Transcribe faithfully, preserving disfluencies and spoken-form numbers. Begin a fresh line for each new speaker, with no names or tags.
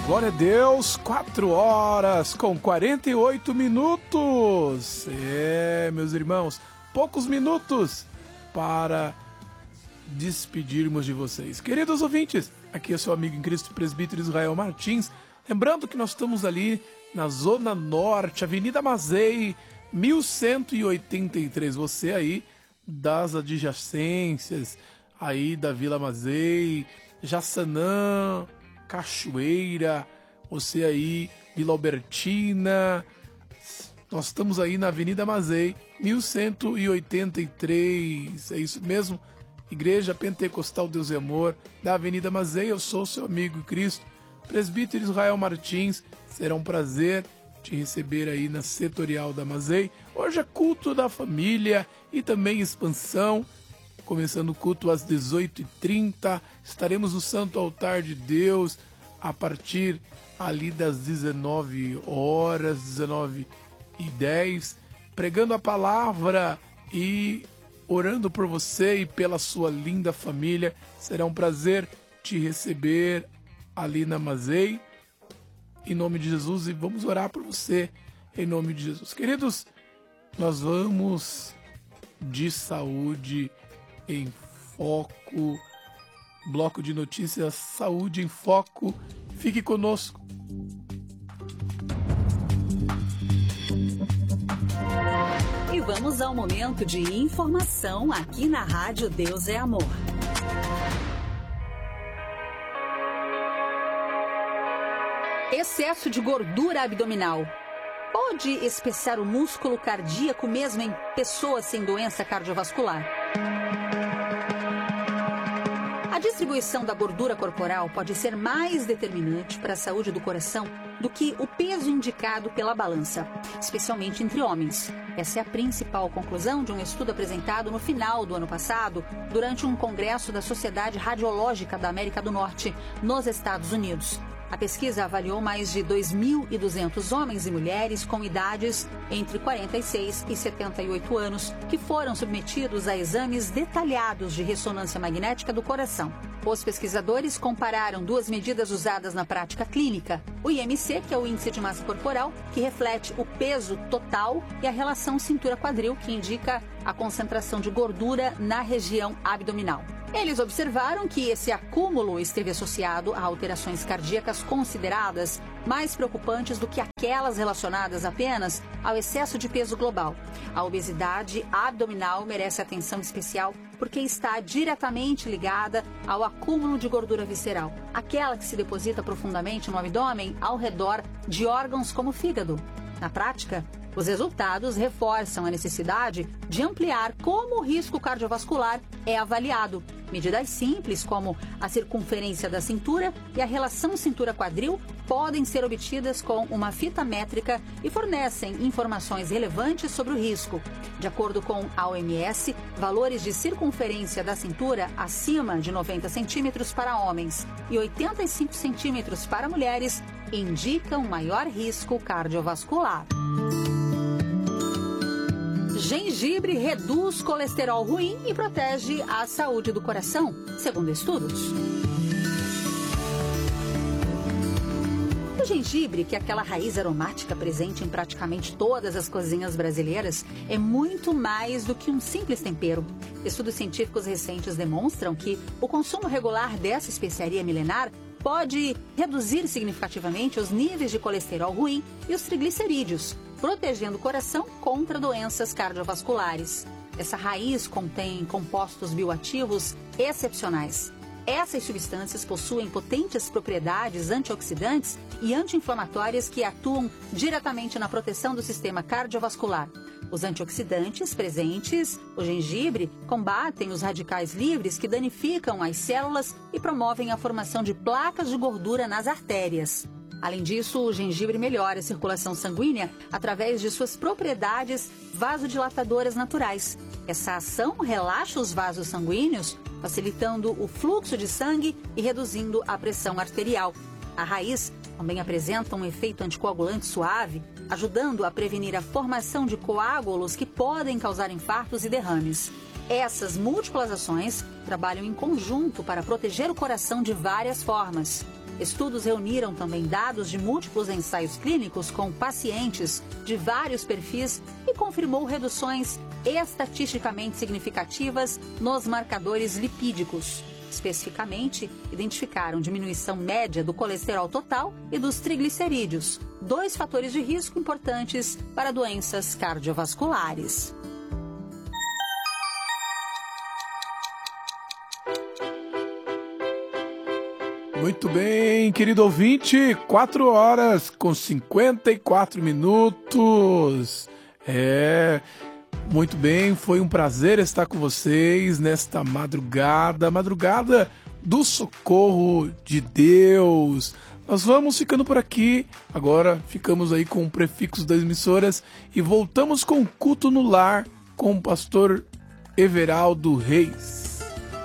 Glória a Deus, quatro horas com quarenta e oito minutos. É, meus irmãos, poucos minutos para despedirmos de vocês. Queridos ouvintes, aqui é seu amigo em Cristo, presbítero Israel Martins. Lembrando que nós estamos ali na Zona Norte, Avenida Mazei, mil cento e oitenta e três. Você aí das adjacências, aí da Vila Mazei, Jaçanã, Cachoeira, você aí, Vila Albertina. Nós estamos aí na Avenida Mazei, mil cento e oitenta e três, é isso mesmo? Igreja Pentecostal Deus e Amor, da Avenida Mazei. Eu sou seu amigo em Cristo, presbítero Israel Martins. Será um prazer te receber aí na setorial da Mazei. Hoje é culto da família e também expansão. Começando o culto às dezoito e trinta, estaremos no Santo Altar de Deus a partir ali das dezenove horas, dezenove e dez, pregando a palavra e orando por você e pela sua linda família. Será um prazer te receber ali na Mazei, em nome de Jesus, e vamos orar por você em nome de Jesus. Queridos, nós vamos de saúde em foco, bloco de notícias Saúde em Foco. Fique conosco.
E vamos ao momento de informação aqui na Rádio Deus é Amor. Excesso de gordura abdominal pode espessar o músculo cardíaco mesmo em pessoas sem doença cardiovascular. A distribuição da gordura corporal pode ser mais determinante para a saúde do coração do que o peso indicado pela balança, especialmente entre homens. Essa é a principal conclusão de um estudo apresentado no final do ano passado, durante um congresso da Sociedade Radiológica da América do Norte, nos Estados Unidos. A pesquisa avaliou mais de dois mil e duzentos homens e mulheres com idades entre quarenta e seis e setenta e oito anos que foram submetidos a exames detalhados de ressonância magnética do coração. Os pesquisadores compararam duas medidas usadas na prática clínica: o I M C, que é o índice de massa corporal, que reflete o peso total, e a relação cintura-quadril, que indica a concentração de gordura na região abdominal. Eles observaram que esse acúmulo esteve associado a alterações cardíacas consideradas mais preocupantes do que aquelas relacionadas apenas ao excesso de peso global. A obesidade abdominal merece atenção especial porque está diretamente ligada ao acúmulo de gordura visceral, aquela que se deposita profundamente no abdômen ao redor de órgãos como o fígado. Na prática, os resultados reforçam a necessidade de ampliar como o risco cardiovascular é avaliado. Medidas simples, como a circunferência da cintura e a relação cintura-quadril, podem ser obtidas com uma fita métrica e fornecem informações relevantes sobre o risco. De acordo com a O M S, valores de circunferência da cintura acima de noventa centímetros para homens e oitenta e cinco centímetros para mulheres indicam maior risco cardiovascular. Gengibre reduz colesterol ruim e protege a saúde do coração, segundo estudos. O gengibre, que é aquela raiz aromática presente em praticamente todas as cozinhas brasileiras, é muito mais do que um simples tempero. Estudos científicos recentes demonstram que o consumo regular dessa especiaria milenar pode reduzir significativamente os níveis de colesterol ruim e os triglicerídeos, protegendo o coração contra doenças cardiovasculares. Essa raiz contém compostos bioativos excepcionais. Essas substâncias possuem potentes propriedades antioxidantes e anti-inflamatórias que atuam diretamente na proteção do sistema cardiovascular. Os antioxidantes presentes no gengibre combatem os radicais livres que danificam as células e promovem a formação de placas de gordura nas artérias. Além disso, o gengibre melhora a circulação sanguínea através de suas propriedades vasodilatadoras naturais. Essa ação relaxa os vasos sanguíneos, facilitando o fluxo de sangue e reduzindo a pressão arterial. A raiz também apresenta um efeito anticoagulante suave, ajudando a prevenir a formação de coágulos que podem causar infartos e derrames. Essas múltiplas ações trabalham em conjunto para proteger o coração de várias formas. Estudos reuniram também dados de múltiplos ensaios clínicos com pacientes de vários perfis e confirmou reduções estatisticamente significativas nos marcadores lipídicos. Especificamente, identificaram diminuição média do colesterol total e dos triglicerídeos, dois fatores de risco importantes para doenças cardiovasculares.
Muito bem, querido ouvinte, quatro horas com cinquenta e quatro minutos. É, muito bem, foi um prazer estar com vocês nesta madrugada, madrugada do socorro de Deus. Nós vamos ficando por aqui, agora ficamos aí com o prefixo das emissoras e voltamos com o culto no lar com o pastor Everaldo Reis.